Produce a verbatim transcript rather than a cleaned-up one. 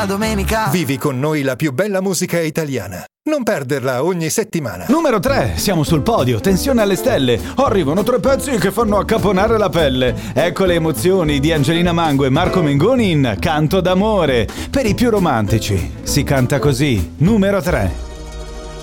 la domenica. Vivi con noi la più bella musica italiana. Non perderla ogni settimana. Numero tre, siamo sul podio, tensione alle stelle. Arrivano tre pezzi che fanno accaponare la pelle. Ecco le emozioni di Angelina Mango e Marco Mengoni in Canto d'amore. Per i più romantici, si canta così. Numero tre.